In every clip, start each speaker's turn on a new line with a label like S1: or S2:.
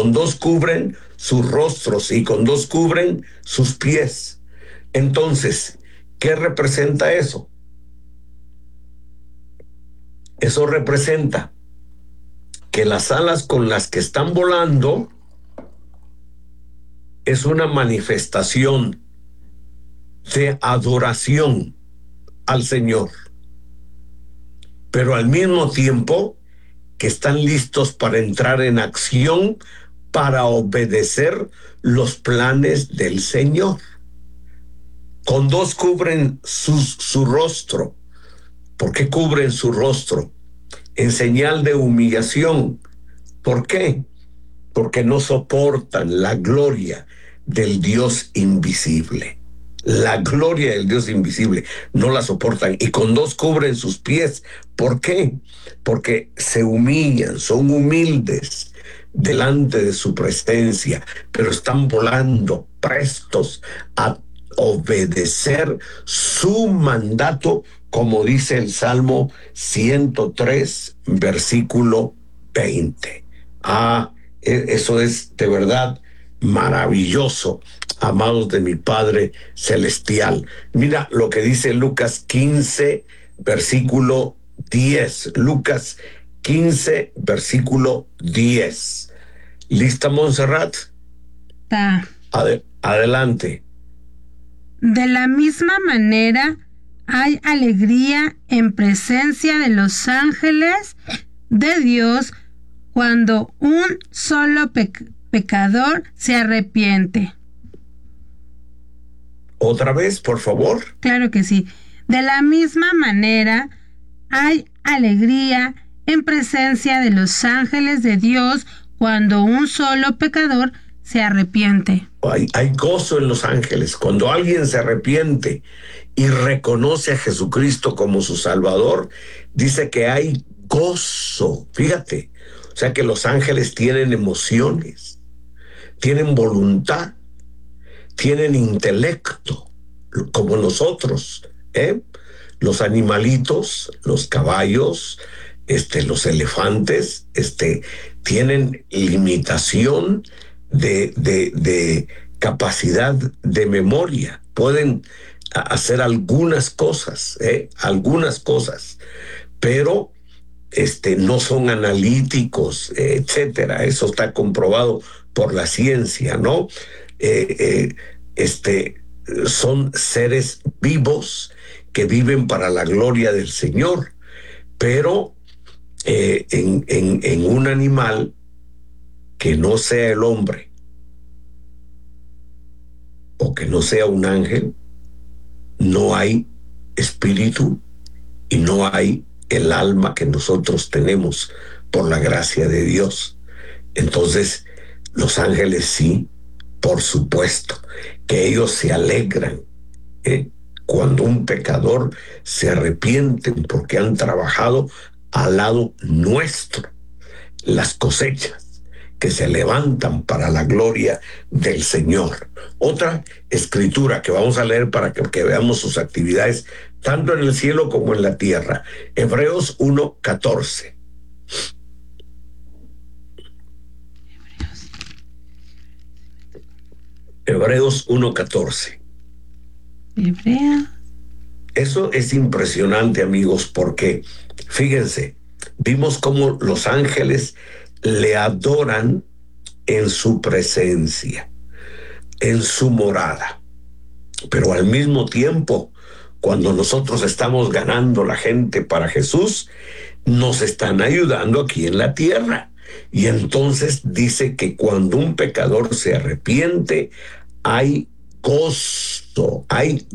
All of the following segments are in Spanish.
S1: con dos cubren sus rostros y con dos cubren sus pies. Entonces, ¿qué representa eso? Eso representa que las alas con las que están volando es una manifestación de adoración al Señor, pero al mismo tiempo que están listos para entrar en acción para obedecer los planes del Señor. Con dos cubren su rostro. ¿Por qué cubren su rostro? En señal de humillación. ¿Por qué? Porque no soportan la gloria del Dios invisible. La gloria del Dios invisible no la soportan, y con dos cubren sus pies. ¿Por qué? Porque se humillan, son humildes delante de su presencia, pero están volando, prestos a obedecer su mandato, como dice el Salmo 103, versículo 20. Eso es de verdad maravilloso, amados de mi Padre Celestial. Mira lo que dice Lucas 15, versículo 10. Lucas 15, versículo 10. ¿Lista, Montserrat?
S2: Está.
S1: Adelante.
S2: De la misma manera, hay alegría en presencia de los ángeles de Dios cuando un solo pecador se arrepiente.
S1: ¿Otra vez, por favor?
S2: Claro que sí. De la misma manera, hay alegría en presencia de los ángeles de Dios cuando un solo pecador se arrepiente.
S1: Hay gozo en los ángeles. Cuando alguien se arrepiente y reconoce a Jesucristo como su Salvador, dice que hay gozo. Fíjate, o sea que los ángeles tienen emociones, tienen voluntad, tienen intelecto, como nosotros, Los animalitos, los caballos, los elefantes, tienen limitación de capacidad de memoria. Pueden hacer algunas cosas, pero no son analíticos, etcétera. Eso está comprobado por la ciencia, ¿no? Son seres vivos que viven para la gloria del Señor, pero en un animal que no sea el hombre o que no sea un ángel, no hay espíritu y no hay el alma que nosotros tenemos por la gracia de Dios. Entonces, los ángeles sí, por supuesto, que ellos se alegran cuando un pecador se arrepiente porque han trabajado al lado nuestro. Las cosechas que se levantan para la gloria del Señor. Otra escritura que vamos a leer para que veamos sus actividades tanto en el cielo como en la tierra. Hebreos 1:14. Hebreos 1:14.
S2: Hebreos.
S1: Eso es impresionante, amigos, porque fíjense, vimos cómo los ángeles le adoran en su presencia, en su morada. Pero al mismo tiempo, cuando nosotros estamos ganando la gente para Jesús, nos están ayudando aquí en la tierra. Y entonces dice que cuando un pecador se arrepiente, hay gozo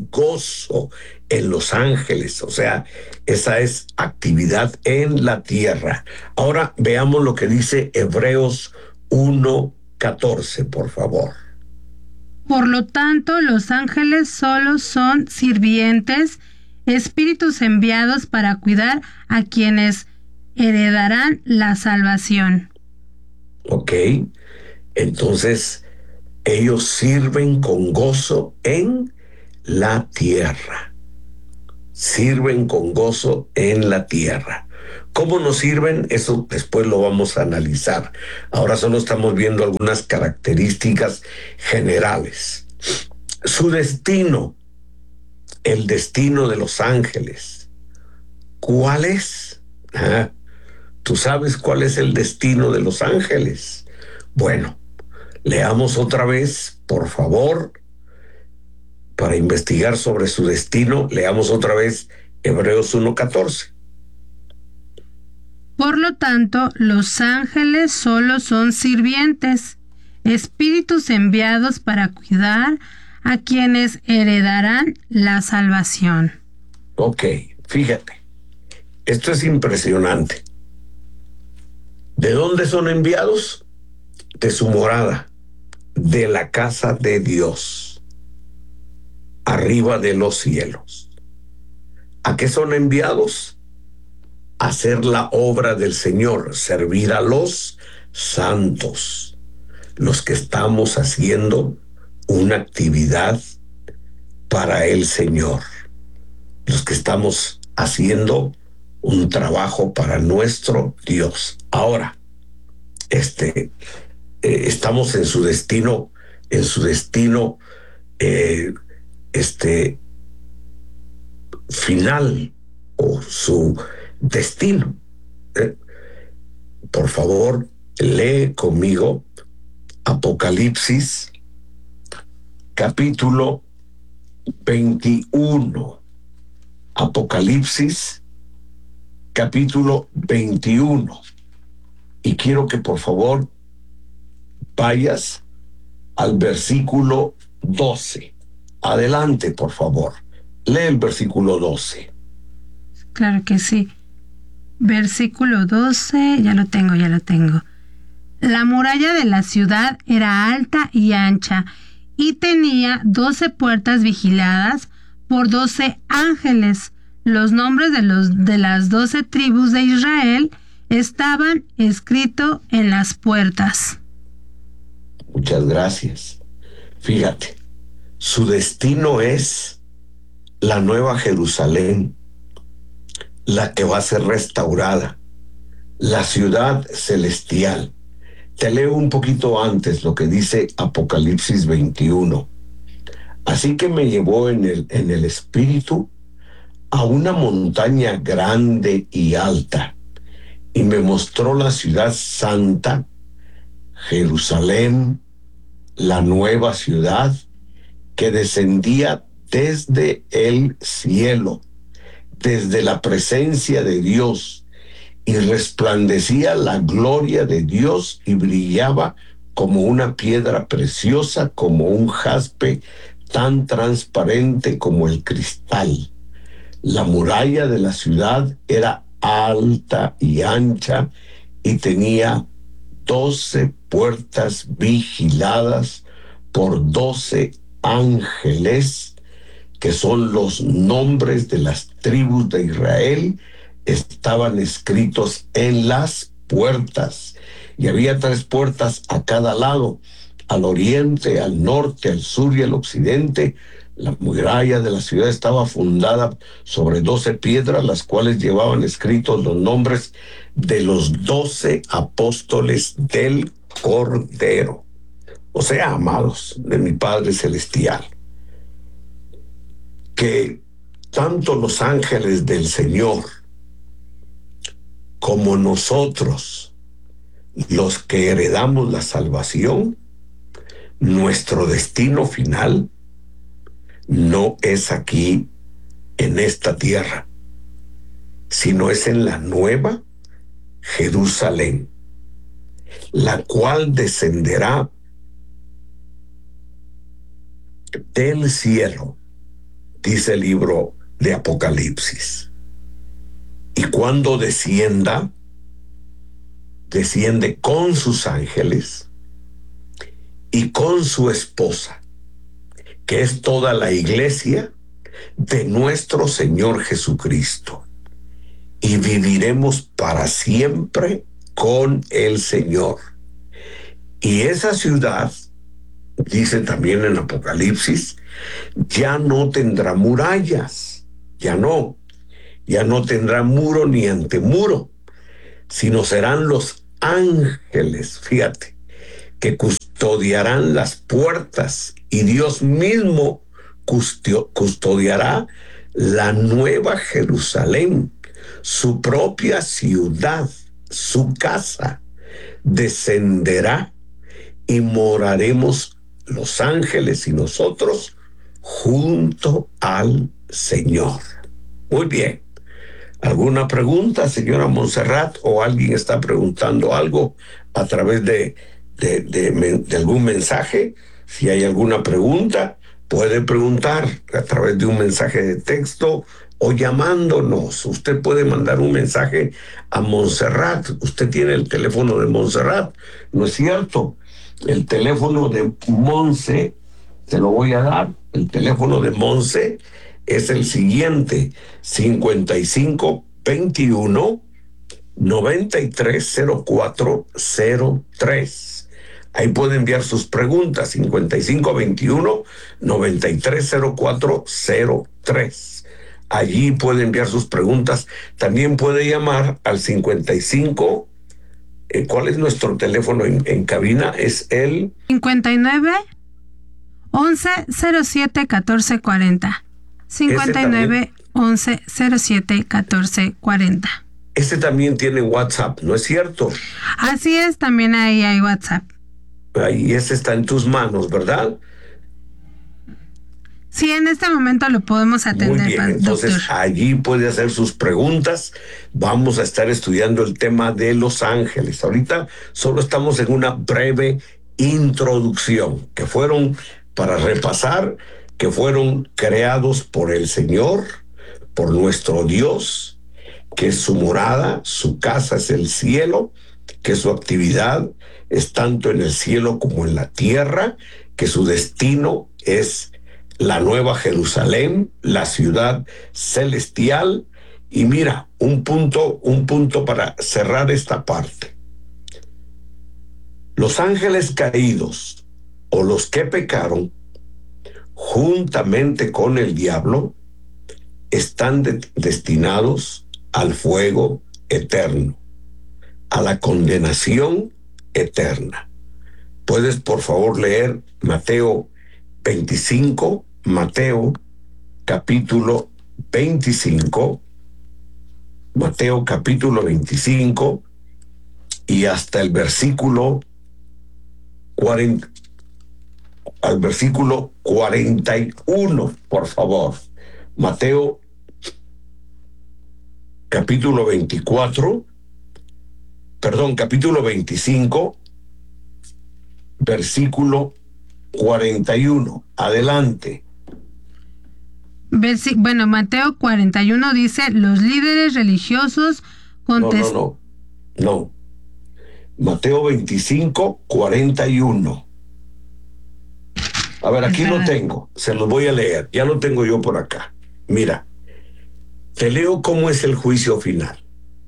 S1: en los ángeles. O sea, esa es actividad en la tierra. Ahora veamos lo que dice Hebreos 1:14, por favor.
S2: Por lo tanto, los ángeles solo son sirvientes, espíritus enviados para cuidar a quienes heredarán la salvación.
S1: Ok, entonces ellos sirven con gozo en la tierra. Sirven con gozo en la tierra. ¿Cómo nos sirven? Eso después lo vamos a analizar. Ahora solo estamos viendo algunas características generales. Su destino, el destino de los ángeles. ¿Cuál es? ¿Ah? ¿Tú sabes cuál es el destino de los ángeles? Bueno, leamos otra vez, por favor, para investigar sobre su destino, leamos otra vez Hebreos 1:14.
S2: Por lo tanto, los ángeles solo son sirvientes, espíritus enviados para cuidar a quienes heredarán la salvación.
S1: Ok, fíjate, esto es impresionante. ¿De dónde son enviados? De su morada, de la casa de Dios, arriba de los cielos. ¿A qué son enviados? A hacer la obra del Señor, servir a los santos, los que estamos haciendo una actividad para el Señor, los que estamos haciendo un trabajo para nuestro Dios. Ahora, estamos en su destino, final o su destino. Por favor, lee conmigo Apocalipsis capítulo 21. Apocalipsis capítulo 21. Y quiero que por favor vayas al versículo 12. Adelante, por favor. Lee el versículo 12.
S2: Claro que sí. Versículo 12, ya lo tengo. La muralla de la ciudad era alta y ancha y tenía 12 puertas vigiladas por 12 ángeles. Los nombres de las 12 tribus de Israel estaban escritos en las puertas.
S1: Muchas gracias. Fíjate, su destino es la nueva Jerusalén, la que va a ser restaurada, la ciudad celestial. Te leo un poquito antes lo que dice Apocalipsis 21. Así que me llevó en el espíritu a una montaña grande y alta, y me mostró la ciudad santa, Jerusalén, la nueva ciudad, que descendía desde el cielo, desde la presencia de Dios, y resplandecía la gloria de Dios y brillaba como una piedra preciosa, como un jaspe, tan transparente como el cristal. La muralla de la ciudad era alta y ancha y tenía 12 puertas vigiladas por 12 ángeles, que son los nombres de las tribus de Israel, estaban escritos en las puertas. Y había 3 puertas a cada lado, al oriente, al norte, al sur y al occidente. La muralla de la ciudad estaba fundada sobre 12 piedras, las cuales llevaban escritos los nombres de los 12 apóstoles del Cordero. O sea, amados de mi Padre Celestial, que tanto los ángeles del Señor como nosotros, los que heredamos la salvación, nuestro destino final no es aquí en esta tierra, sino es en la nueva Jerusalén, la cual descenderá del cielo, dice el libro de Apocalipsis. Y cuando desciende con sus ángeles y con su esposa, que es toda la iglesia de nuestro Señor Jesucristo, y viviremos para siempre con el Señor. Y esa ciudad, dice también en Apocalipsis, ya no tendrá murallas, ya no tendrá muro ni antemuro, sino serán los ángeles, fíjate, que custodiarán las puertas, y Dios mismo custodiará la nueva Jerusalén, su propia ciudad, su casa. Descenderá y moraremos los ángeles y nosotros junto al Señor. Muy bien. ¿Alguna pregunta, señora Montserrat? ¿O alguien está preguntando algo a través de algún mensaje? Si hay alguna pregunta, puede preguntar a través de un mensaje de texto o llamándonos. Usted puede mandar un mensaje a Montserrat. Usted tiene el teléfono de Montserrat, ¿no es cierto? El teléfono de Monse, se lo voy a dar. El teléfono de Monse es el siguiente: 5521 930403. Ahí puede enviar sus preguntas. 5521 930403. Allí puede enviar sus preguntas. También puede llamar al 55. ¿Cuál es nuestro teléfono en cabina? Es el
S2: 59 11 07 14 40. 59 11 07 14 40.
S1: Este también tiene WhatsApp, ¿no es cierto?
S2: Así es, también ahí hay WhatsApp.
S1: Y ese está en tus manos, ¿verdad?
S2: Sí, en este momento lo podemos atender.
S1: Muy bien, entonces
S2: doctor,
S1: allí puede hacer sus preguntas. Vamos a estar estudiando el tema de los ángeles. Ahorita solo estamos en una breve introducción, que fueron para repasar, que fueron creados por el Señor, por nuestro Dios, que es su morada, su casa es el cielo, que su actividad es tanto en el cielo como en la tierra, que su destino es la nueva Jerusalén, la ciudad celestial. Y mira, un punto para cerrar esta parte. Los ángeles caídos, o los que pecaron, juntamente con el diablo, están destinados al fuego eterno, a la condenación eterna. ¿Puedes, por favor, leer Mateo 25, Mateo capítulo 25, Mateo capítulo 25 y hasta el versículo 40, al versículo 41, por favor? Mateo capítulo 25, versículo 41. Adelante.
S2: Bueno, Mateo 41 dice: los líderes religiosos
S1: No. Mateo 25, 41. A ver, aquí lo tengo. Se los voy a leer. Ya lo tengo yo por acá. Mira, te leo cómo es el juicio final.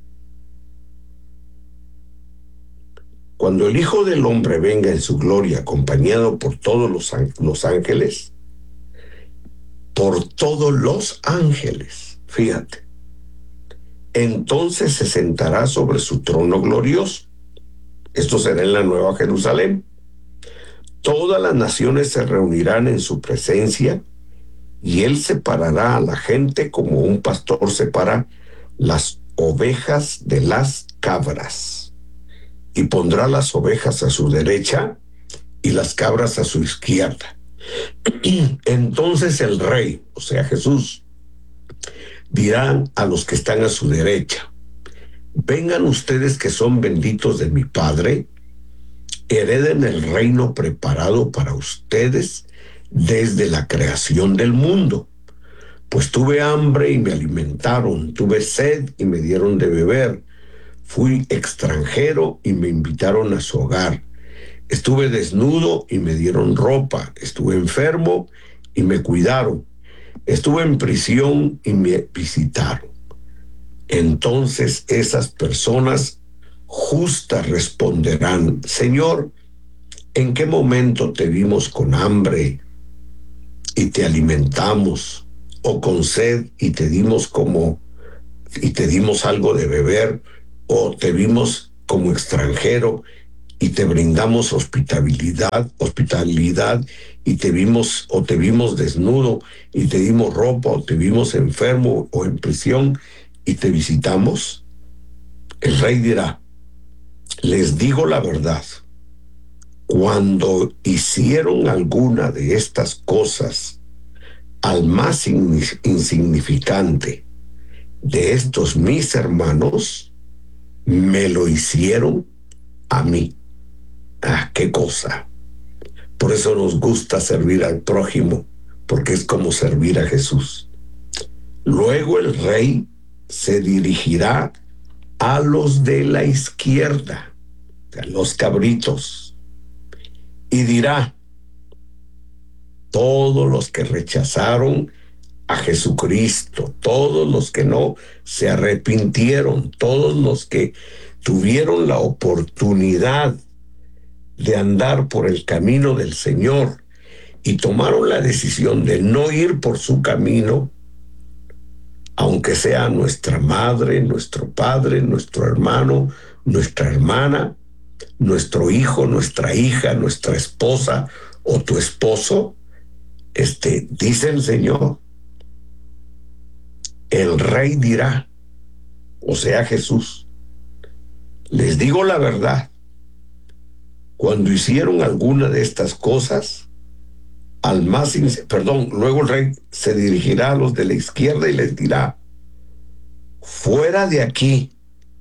S1: Cuando el Hijo del Hombre venga en su gloria, acompañado por todos los ángeles, fíjate, entonces se sentará sobre su trono glorioso. Esto será en la Nueva Jerusalén. Todas las naciones se reunirán en su presencia, y él separará a la gente como un pastor separa las ovejas de las cabras, y pondrá las ovejas a su derecha y las cabras a su izquierda. Entonces el Rey, o sea Jesús, dirá a los que están a su derecha: vengan ustedes que son benditos de mi Padre, hereden el reino preparado para ustedes desde la creación del mundo. Pues tuve hambre y me alimentaron, tuve sed y me dieron de beber, fui extranjero y me invitaron a su hogar, estuve desnudo y me dieron ropa, estuve enfermo y me cuidaron, estuve en prisión y me visitaron. Entonces esas personas justas responderán: Señor, ¿en qué momento te vimos con hambre y te alimentamos, o con sed y te dimos algo de beber, o te vimos como extranjero y te brindamos hospitalidad y te vimos desnudo y te dimos ropa, o te vimos enfermo o en prisión y te visitamos? El rey dirá: les digo la verdad, cuando hicieron alguna de estas cosas al más insignificante de estos mis hermanos, me lo hicieron a mí. Ah, qué cosa. Por eso nos gusta servir al prójimo, porque es como servir a Jesús. Luego el rey se dirigirá a los de la izquierda, a los cabritos, y dirá: todos los que rechazaron a Jesucristo, todos los que no se arrepintieron, todos los que tuvieron la oportunidad de andar por el camino del Señor y tomaron la decisión de no ir por su camino, aunque sea nuestra madre, nuestro padre, nuestro hermano, nuestra hermana, nuestro hijo, nuestra hija, nuestra esposa o tu esposo, dice el Señor, el rey dirá, o sea Jesús: les digo la verdad, cuando hicieron alguna de estas cosas, luego el rey se dirigirá a los de la izquierda y les dirá: fuera de aquí,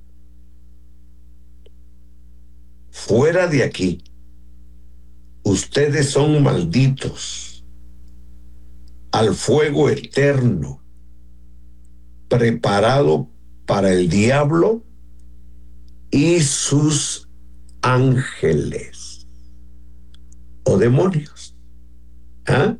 S1: ustedes son malditos al fuego eterno, preparado para el diablo y sus ángeles o demonios. ¿Ah?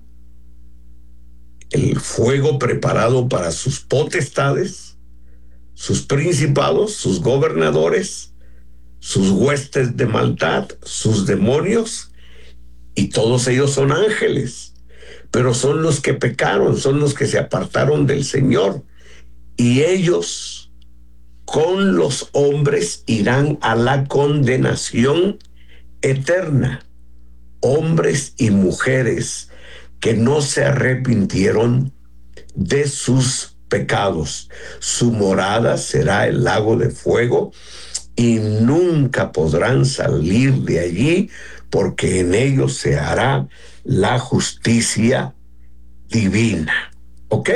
S1: El fuego preparado para sus potestades, sus principados, sus gobernadores, sus huestes de maldad, sus demonios, y todos ellos son ángeles, pero son los que pecaron, son los que se apartaron del Señor, y ellos con los hombres irán a la condenación eterna. Hombres y mujeres que no se arrepintieron de sus pecados. Su morada será el lago de fuego y nunca podrán salir de allí, porque en ellos se hará la justicia divina. ¿Ok?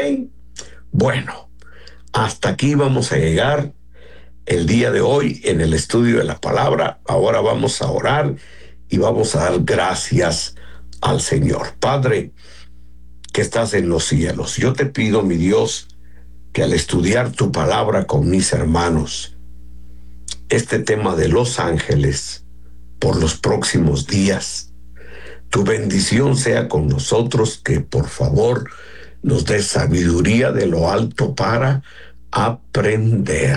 S1: Bueno, hasta aquí vamos a llegar el día de hoy en el estudio de la palabra. Ahora vamos a orar y vamos a dar gracias al Señor. Padre, que estás en los cielos, yo te pido, mi Dios, que al estudiar tu palabra con mis hermanos, este tema de los ángeles por los próximos días, tu bendición sea con nosotros, que por favor nos des sabiduría de lo alto para aprender,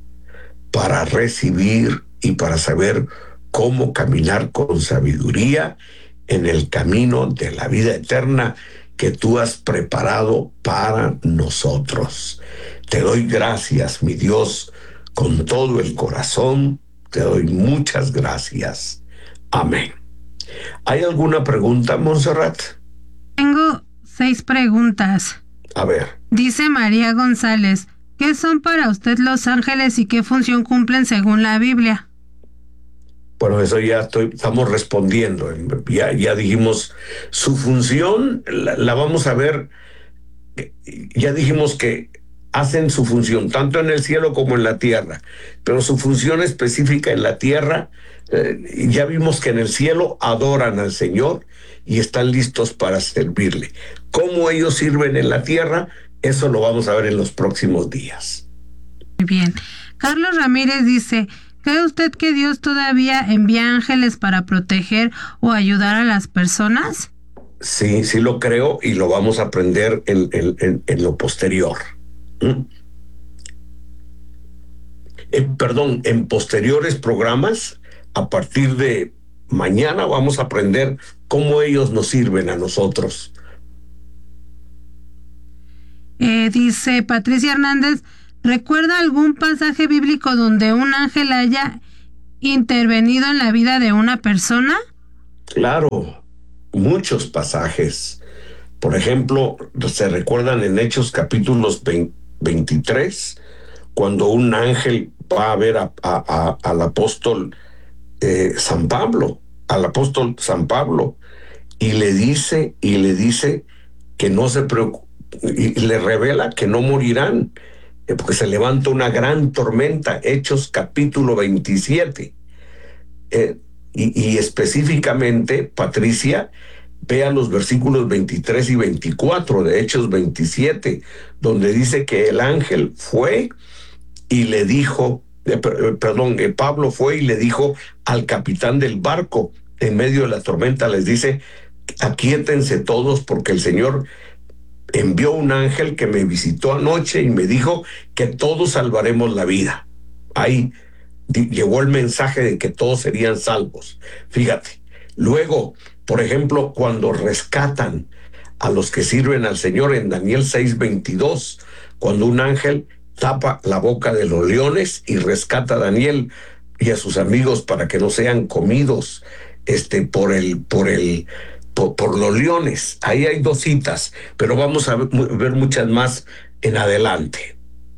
S1: para recibir y para saber cómo caminar con sabiduría en el camino de la vida eterna que tú has preparado para nosotros. Te doy gracias, mi Dios, con todo el corazón. Te doy muchas gracias. Amén. ¿Hay alguna pregunta, Montserrat?
S2: Tengo 6 preguntas.
S1: A ver.
S2: Dice María González: ¿qué son para usted los ángeles y qué función cumplen según la Biblia?
S1: Bueno, eso ya estamos respondiendo. Ya dijimos su función, la vamos a ver. Ya dijimos que hacen su función tanto en el cielo como en la tierra, pero su función específica en la tierra, ya vimos que en el cielo adoran al Señor y están listos para servirle. ¿Cómo ellos sirven en la tierra? Eso lo vamos a ver en los próximos días.
S2: Muy bien. Carlos Ramírez dice: ¿cree usted que Dios todavía envía ángeles para proteger o ayudar a las personas?
S1: Sí, sí lo creo, y lo vamos a aprender en lo posterior. En posteriores programas, a partir de mañana vamos a aprender cómo ellos nos sirven a nosotros.
S2: Dice Patricia Hernández: ¿Recuerda algún pasaje bíblico donde un ángel haya intervenido en la vida de una persona?
S1: Claro, muchos pasajes. Por ejemplo, se recuerdan en Hechos capítulos 23, cuando un ángel va a ver al apóstol al apóstol San Pablo, y le dice que no se preocupe, y le revela que no morirán, porque se levanta una gran tormenta. Hechos capítulo 27. Y específicamente, Patricia, vea los versículos 23 y 24 de Hechos 27, donde dice que el ángel fue y le dijo, Pablo fue y le dijo al capitán del barco en medio de la tormenta, les dice: aquíétense todos, porque el Señor envió un ángel que me visitó anoche y me dijo que todos salvaremos la vida. Ahí llegó el mensaje de que todos serían salvos. Fíjate. Luego, por ejemplo, cuando rescatan a los que sirven al Señor en Daniel 6:22, cuando un ángel tapa la boca de los leones y rescata a Daniel y a sus amigos para que no sean comidos por los leones. Ahí hay dos citas, pero vamos a ver muchas más en adelante.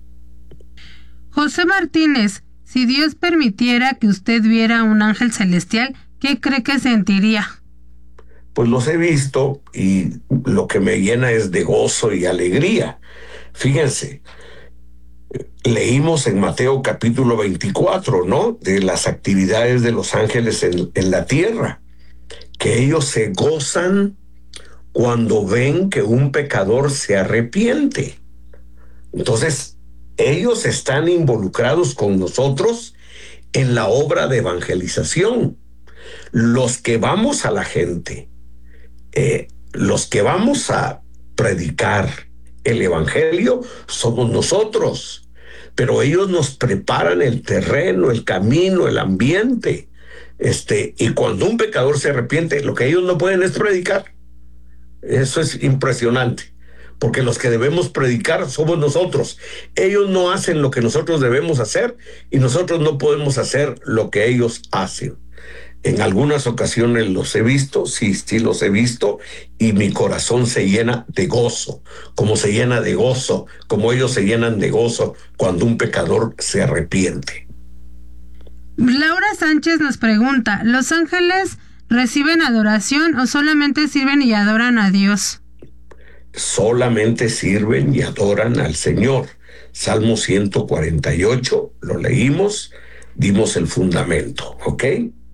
S2: José Martínez, si Dios permitiera que usted viera un ángel celestial, ¿qué cree que sentiría?
S1: Pues los he visto y lo que me llena es de gozo y alegría. Fíjense, leímos en Mateo capítulo 24, ¿no?, de las actividades de los ángeles en la tierra, que ellos se gozan cuando ven que un pecador se arrepiente. Entonces, ellos están involucrados con nosotros en la obra de evangelización. Los que vamos a la gente, los que vamos a predicar el evangelio, somos nosotros, pero ellos nos preparan el terreno, el camino, el ambiente. Y cuando un pecador se arrepiente, lo que ellos no pueden es predicar. Eso es impresionante, porque los que debemos predicar somos nosotros. Ellos no hacen lo que nosotros debemos hacer y nosotros no podemos hacer lo que ellos hacen. En algunas ocasiones los he visto, sí los he visto, y mi corazón se llena de gozo, como ellos se llenan de gozo cuando un pecador se arrepiente.
S2: Laura Sánchez nos pregunta, ¿los ángeles reciben adoración o solamente sirven y adoran a Dios?
S1: Solamente sirven y adoran al Señor. Salmo 148, lo leímos, dimos el fundamento, ¿ok?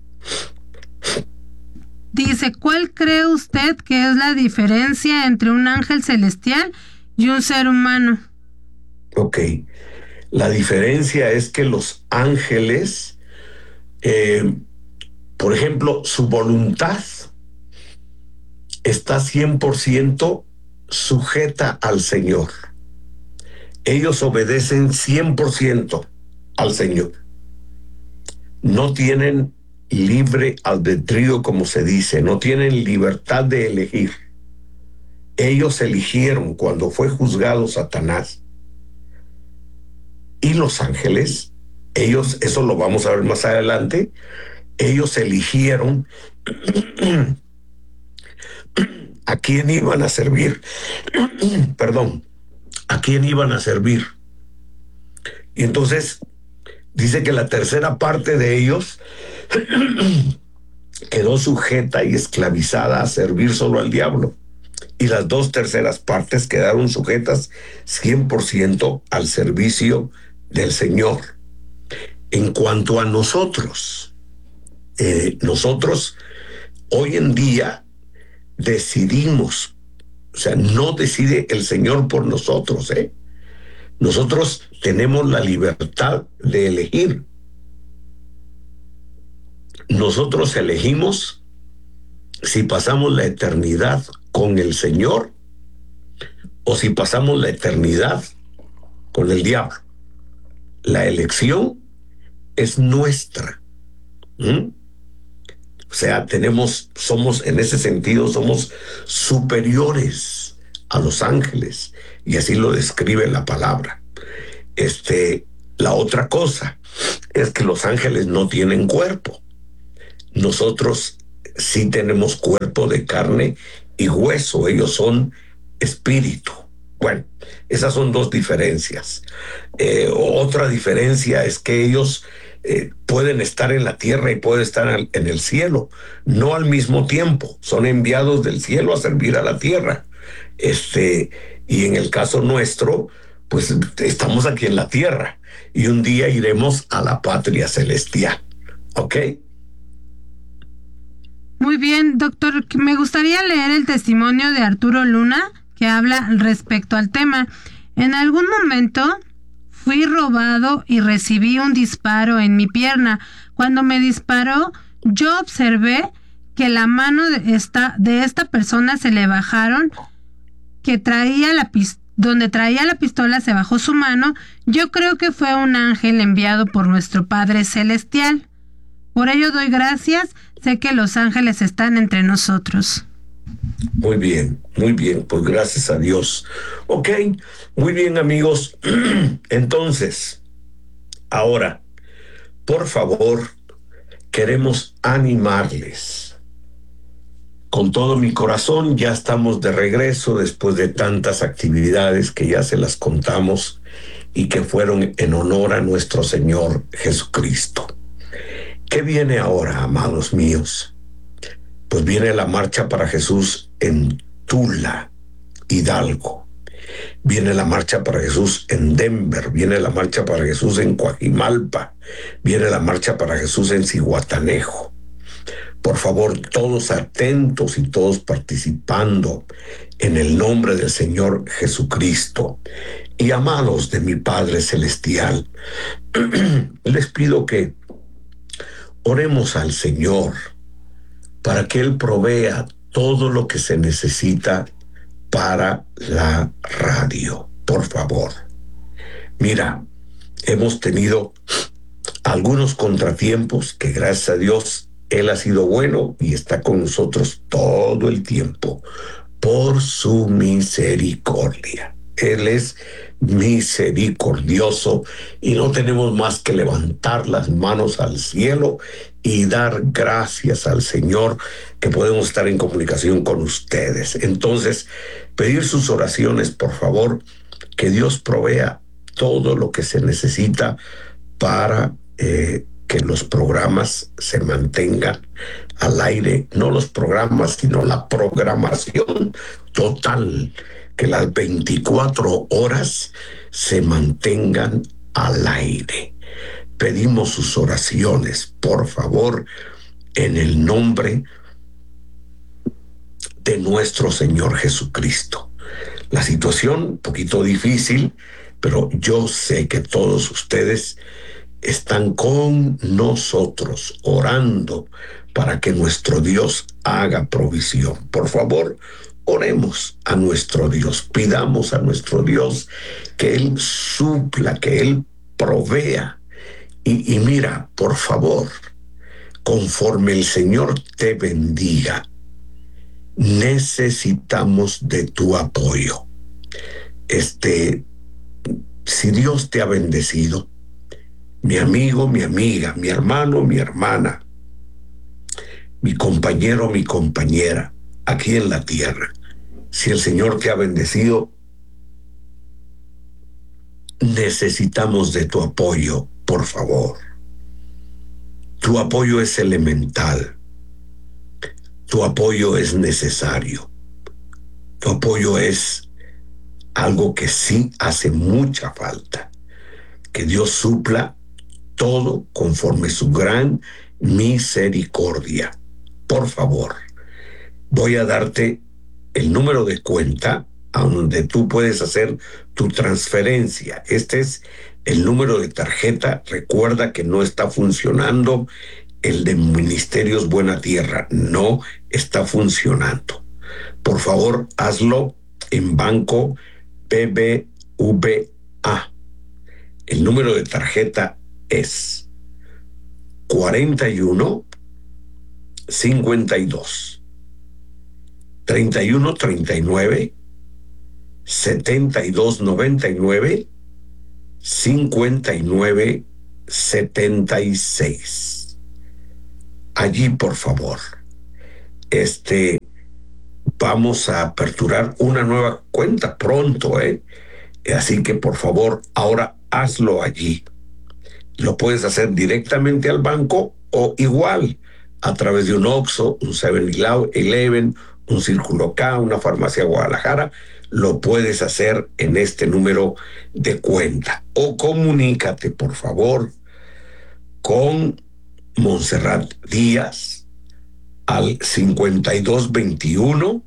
S2: Dice, ¿cuál cree usted que es la diferencia entre un ángel celestial y un ser humano?
S1: Ok, la diferencia es que los ángeles, por ejemplo, su voluntad está 100% sujeta al Señor. Ellos obedecen 100% al Señor. No tienen libre albedrío, como se dice, no tienen libertad de elegir. Ellos eligieron cuando fue juzgado Satanás. Y los ángeles, ellos, eso lo vamos a ver más adelante, ellos eligieron a quién iban a servir. Perdón, a quién iban a servir. Y entonces dice que la tercera parte de ellos quedó sujeta y esclavizada a servir solo al diablo. Y las dos terceras partes quedaron sujetas 100% al servicio del Señor. En cuanto a nosotros, nosotros hoy en día decidimos, o sea, no decide el Señor por nosotros, Nosotros tenemos la libertad de elegir. Nosotros elegimos si pasamos la eternidad con el Señor o si pasamos la eternidad con el diablo. La elección es nuestra. O sea, somos en ese sentido, somos superiores a los ángeles, y así lo describe la palabra. La otra cosa es que los ángeles no tienen cuerpo. Nosotros sí tenemos cuerpo de carne y hueso, ellos son espíritu. Bueno, esas son dos diferencias. Otra diferencia es que ellos pueden estar en la tierra y pueden estar en el cielo, no al mismo tiempo, son enviados del cielo a servir a la tierra. Y en el caso nuestro, pues estamos aquí en la tierra y un día iremos a la patria celestial. ¿Ok?
S2: Muy bien, doctor. Me gustaría leer el testimonio de Arturo Luna, que habla respecto al tema. En algún momento fui robado y recibí un disparo en mi pierna. Cuando me disparó, yo observé que la mano de esta persona se le bajaron, que donde traía la pistola se bajó su mano. Yo creo que fue un ángel enviado por nuestro Padre Celestial. Por ello doy gracias. Sé que los ángeles están entre nosotros.
S1: Muy bien, pues gracias a Dios. Ok, muy bien, amigos. Entonces, ahora, por favor, queremos animarles. Con todo mi corazón, ya estamos de regreso después de tantas actividades que ya se las contamos y que fueron en honor a nuestro Señor Jesucristo. ¿Qué viene ahora, amados míos? Pues viene la marcha para Jesús en Tula, Hidalgo. Viene la marcha para Jesús en Denver. Viene la marcha para Jesús en Coajimalpa. Viene la marcha para Jesús en Zihuatanejo. Por favor, todos atentos y todos participando en el nombre del Señor Jesucristo. Y amados de mi Padre Celestial, les pido que oremos al Señor para que Él provea todo lo que se necesita para la radio. Por favor. Mira, hemos tenido algunos contratiempos que gracias a Dios Él ha sido bueno y está con nosotros todo el tiempo por su misericordia. Él es misericordioso y no tenemos más que levantar las manos al cielo y dar gracias al Señor que podemos estar en comunicación con ustedes. Entonces, pedir sus oraciones, por favor, que Dios provea todo lo que se necesita para que los programas se mantengan al aire, no los programas, sino la programación total, que las 24 horas se mantengan al aire. Pedimos sus oraciones, por favor, en el nombre de nuestro Señor Jesucristo. La situación un poquito difícil, pero yo sé que todos ustedes están con nosotros orando para que nuestro Dios haga provisión. Por favor, oremos a nuestro Dios, pidamos a nuestro Dios que Él supla, que Él provea. Y mira, por favor, conforme el Señor te bendiga, necesitamos de tu apoyo. Si Dios te ha bendecido, mi amigo, mi amiga, mi hermano, mi hermana, mi compañero, mi compañera, aquí en la tierra, si el Señor te ha bendecido, necesitamos de tu apoyo, por favor. Tu apoyo es elemental. Tu apoyo es necesario. Tu apoyo es algo que sí hace mucha falta. Que Dios supla todo conforme su gran misericordia. Por favor, voy a darte el número de cuenta a donde tú puedes hacer tu transferencia. Este es el número de tarjeta. Recuerda que no está funcionando el de Ministerios Buena Tierra. No está funcionando. Por favor, hazlo en Banco BBVA. El número de tarjeta es 41 52 31 39 72 99 5976. Allí, por favor, vamos a aperturar una nueva cuenta pronto, Así que, por favor, ahora hazlo allí. Lo puedes hacer directamente al banco o igual a través de un Oxxo, un 7-Eleven, un Círculo K, una farmacia Guadalajara. Lo puedes hacer en este número de cuenta. O comunícate, por favor, con Montserrat Díaz al 5221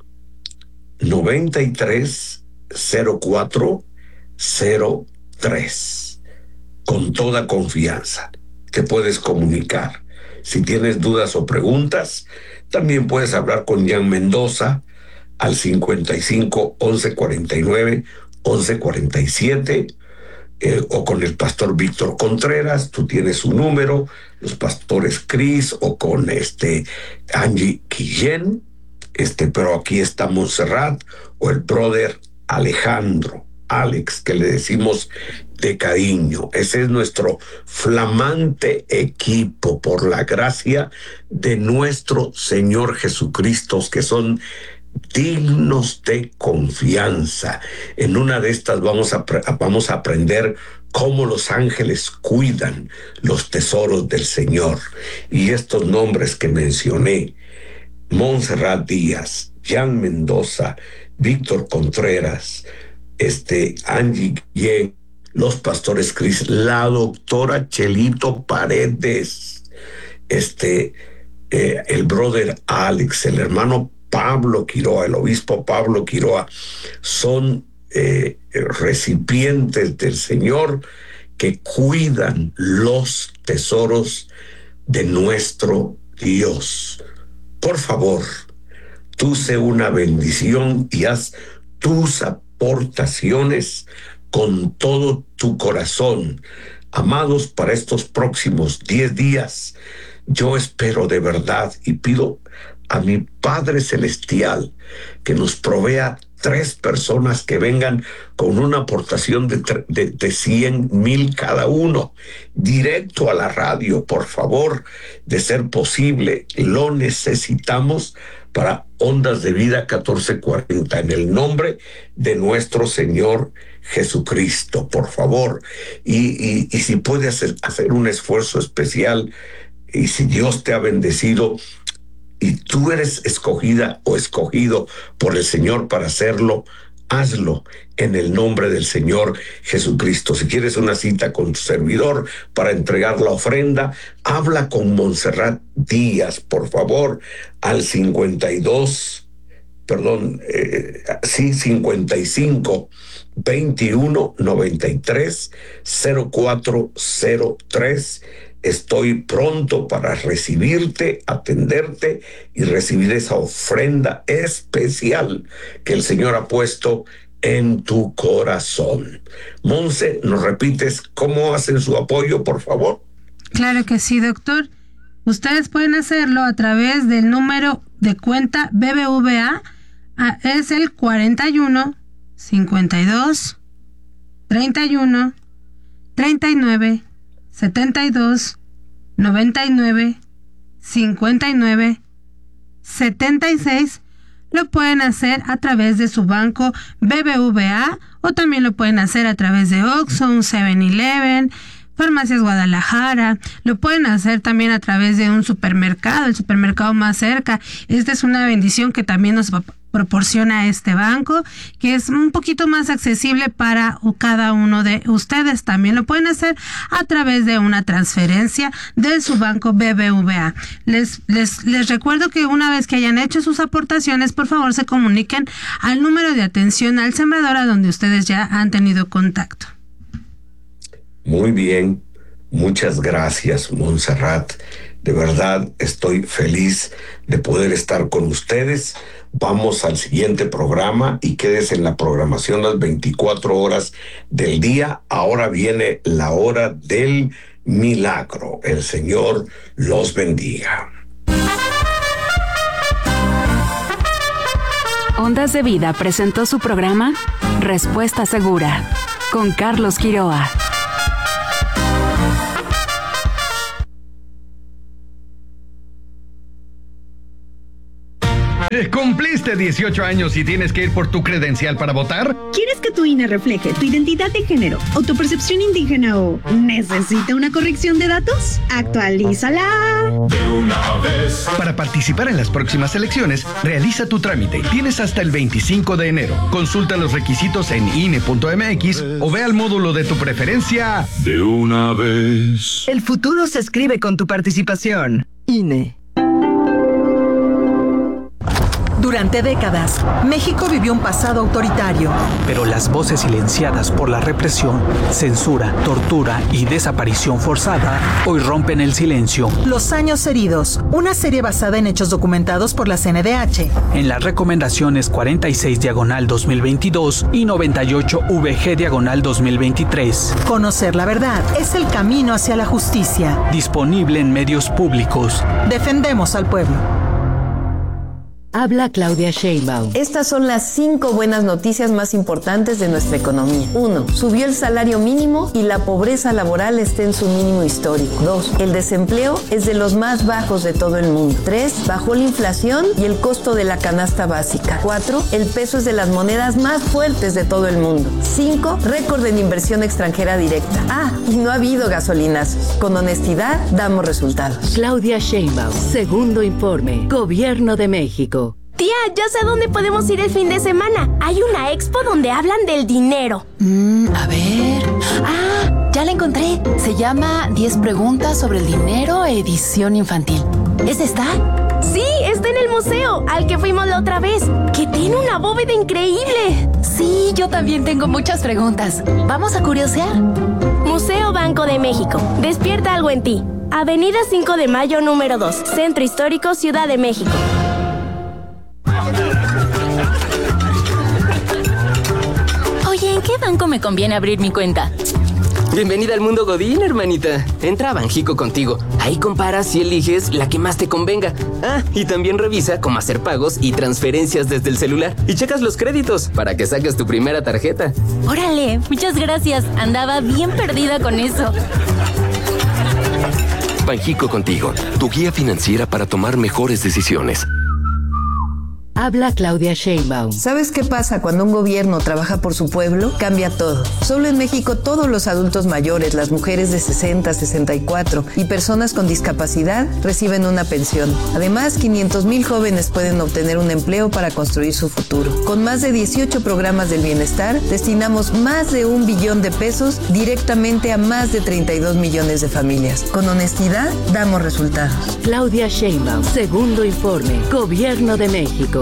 S1: 930403. Con toda confianza te puedes comunicar. Si tienes dudas o preguntas, también puedes hablar con Jan Mendoza al 55 11 49 11 47, o con el pastor Víctor Contreras. Tú tienes su número, los pastores Cris, o con Angie Guillén, pero aquí está Montserrat, o el brother Alejandro, Alex, que le decimos de cariño. Ese es nuestro flamante equipo, por la gracia de nuestro Señor Jesucristo, que son dignos de confianza. En una de estas vamos a aprender cómo los ángeles cuidan los tesoros del Señor. Y estos nombres que mencioné: Montserrat Díaz, Jan Mendoza, Víctor Contreras, Angie Guillén, los pastores Cris, la doctora Chelito Paredes, el brother Alex, el hermano Pablo Quiroa, el obispo Pablo Quiroa, son recipientes del Señor que cuidan los tesoros de nuestro Dios. Por favor, tú sé una bendición y haz tus aportaciones con todo tu corazón. Amados, para estos próximos 10 días, yo espero de verdad y pido a mi Padre Celestial que nos provea 3 personas que vengan con una aportación de 100,000 cada uno, directo a la radio, por favor, de ser posible. Lo necesitamos para Ondas de Vida 1440, en el nombre de nuestro Señor Jesucristo, por favor. Y si puedes hacer un esfuerzo especial, y si Dios te ha bendecido y tú eres escogida o escogido por el Señor para hacerlo, hazlo en el nombre del Señor Jesucristo. Si quieres una cita con tu servidor para entregar la ofrenda, habla con Montserrat Díaz, por favor, al 55 21 93 0403. Estoy pronto para recibirte, atenderte y recibir esa ofrenda especial que el Señor ha puesto en tu corazón. Monse, ¿nos repites cómo hacen su apoyo, por favor?
S2: Claro que sí, doctor. Ustedes pueden hacerlo a través del número de cuenta BBVA. Es el 41 52 31 39 72 99 59 76. Lo pueden hacer a través de su banco BBVA, o también lo pueden hacer a través de Oxxo, un 7-Eleven, Farmacias Guadalajara. Lo pueden hacer también a través de un supermercado, el supermercado más cerca. Esta es una bendición que también nos proporciona este banco, que es un poquito más accesible para cada uno de ustedes. También lo pueden hacer a través de una transferencia de su banco BBVA. Les recuerdo que una vez que hayan hecho sus aportaciones, por favor se comuniquen al número de atención al sembrador a donde ustedes ya han tenido contacto.
S1: Muy bien, muchas gracias, Montserrat. De verdad estoy feliz de poder estar con ustedes. Vamos al siguiente programa y quédese en la programación las 24 horas del día. Ahora viene la hora del milagro. El Señor los bendiga.
S3: Ondas de Vida presentó su programa Respuesta Segura. con Carlos Quiroa.
S4: ¿Cumpliste 18 años y tienes que ir por tu credencial para votar?
S5: ¿Quieres que tu INE refleje tu identidad de género, autopercepción indígena o necesita una corrección de datos? ¡Actualízala!
S6: De una vez.
S4: Para participar en las próximas elecciones, realiza tu trámite. Tienes hasta el 25 de enero. Consulta los requisitos en INE.mx o ve al módulo de tu preferencia.
S6: De una vez.
S7: El futuro se escribe con tu participación. INE.
S8: Durante décadas, México vivió un pasado autoritario.
S9: Pero las voces silenciadas por la represión, censura, tortura y desaparición forzada hoy rompen el silencio.
S8: Los años heridos, una serie basada en hechos documentados por la CNDH.
S9: En las recomendaciones 46/2022 y 98/VG/2023.
S8: Conocer la verdad es el camino hacia la justicia.
S9: Disponible en medios públicos.
S8: Defendemos al pueblo.
S10: Habla Claudia Sheinbaum.
S11: Estas son las 5 buenas noticias más importantes de nuestra economía. 1. Subió el salario mínimo y la pobreza laboral está en su mínimo histórico. 2. El desempleo es de los más bajos de todo el mundo. 3. Bajó la inflación y el costo de la canasta básica. 4. El peso es de las monedas más fuertes de todo el mundo. 5. Récord en inversión extranjera directa. Y no ha habido gasolinazos. Con honestidad damos resultados.
S10: Claudia Sheinbaum, segundo informe. Gobierno de México.
S12: Tía, ya sé dónde podemos ir el fin de semana. Hay una expo donde hablan del dinero.
S13: A ver. Ya la encontré. Se llama 10 preguntas sobre el dinero, edición infantil. ¿Es esta?
S12: Sí, está en el museo, al que fuimos la otra vez, que tiene una bóveda increíble.
S13: Sí, yo también tengo muchas preguntas. ¿Vamos a curiosear?
S12: Museo Banco de México. Despierta algo en ti. Avenida 5 de Mayo, número 2. Centro Histórico, Ciudad de México.
S13: Oye, ¿en qué banco me conviene abrir mi cuenta?
S14: Bienvenida al mundo Godín, hermanita. Entra a Banjico contigo. Ahí comparas y eliges la que más te convenga. Y también revisa cómo hacer pagos y transferencias desde el celular. Y checas los créditos para que saques tu primera tarjeta.
S13: Órale, muchas gracias. Andaba bien perdida con eso.
S15: Banjico contigo, tu guía financiera para tomar mejores decisiones.
S10: Habla Claudia Sheinbaum.
S11: ¿Sabes qué pasa cuando un gobierno trabaja por su pueblo? Cambia todo. Solo en México todos los adultos mayores, las mujeres de 60, 64 y personas con discapacidad reciben una pensión. Además, 500,000 jóvenes pueden obtener un empleo para construir su futuro. Con más de 18 programas del bienestar, destinamos más de 1 billón de pesos directamente a más de 32 millones de familias. Con honestidad, damos resultados.
S10: Claudia Sheinbaum, segundo informe. Gobierno de México.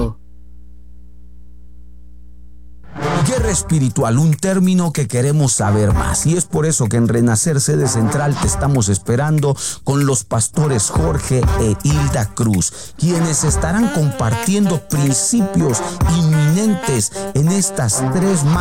S16: Guerra espiritual, un término que queremos saber más, y es por eso que en Renacer Sede Central te estamos esperando con los pastores Jorge e Hilda Cruz, quienes estarán compartiendo principios inminentes en estas 3